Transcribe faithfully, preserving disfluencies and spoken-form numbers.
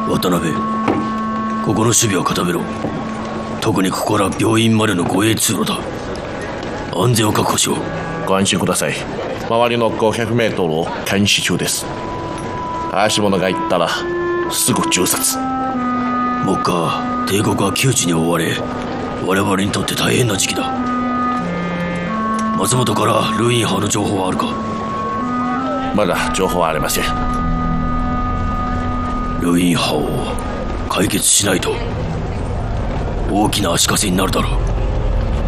渡辺、ここの守備は固めろ。特にここから病院までの護衛通路だ。安全を確保しろ。 ご安心ください。周りのごひゃくメートルを監視中です。怪し者が行ったらすぐ銃殺。 目下帝国は窮地に追われ、我々にとって大変な時期だ。松本からルイン派の情報はあるか？ まだ情報はありません。 ルイン派を解決しないと大きな足かせになるだろう。